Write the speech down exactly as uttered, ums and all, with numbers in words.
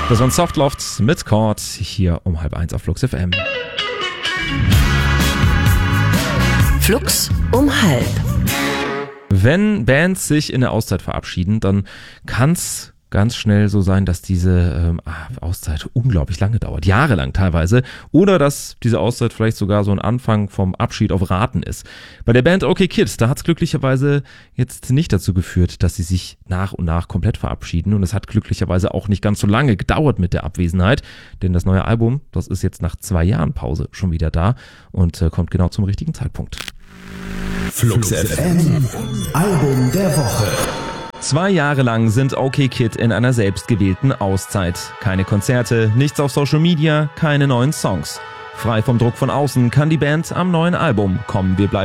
Das waren Softloft mit Chord hier um halb eins auf Flux F M. Flux um halb. Wenn Bands sich in der Auszeit verabschieden, dann kann's ganz schnell so sein, dass diese ähm, Auszeit unglaublich lange dauert, jahrelang teilweise, oder dass diese Auszeit vielleicht sogar so ein Anfang vom Abschied auf Raten ist. Bei der Band OK Kid, da hat es glücklicherweise jetzt nicht dazu geführt, dass sie sich nach und nach komplett verabschieden, und es hat glücklicherweise auch nicht ganz so lange gedauert mit der Abwesenheit, denn das neue Album, das ist jetzt nach zwei Jahren Pause schon wieder da und äh, kommt genau zum richtigen Zeitpunkt. Flux F M, Album der Woche. Zwei Jahre lang sind OK Kid in einer selbstgewählten Auszeit. Keine Konzerte, nichts auf Social Media, keine neuen Songs. Frei vom Druck von außen kann die Band am neuen Album Komm, wir bleiben